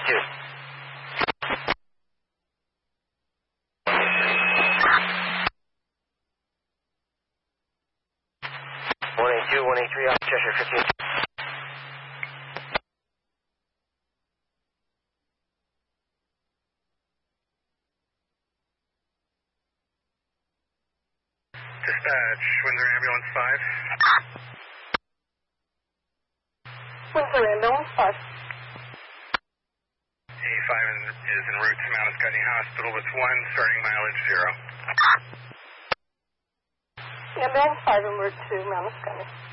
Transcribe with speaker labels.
Speaker 1: 182. 182, 183 off Cheshire 15.
Speaker 2: Dispatch, Windsor Ambulance 5.
Speaker 3: Windsor Ambulance 5.
Speaker 2: A5 is en route to Mount Ascutney Hospital with 1, starting mileage 0.
Speaker 3: Ambulance 5 en route to Mount Ascutney.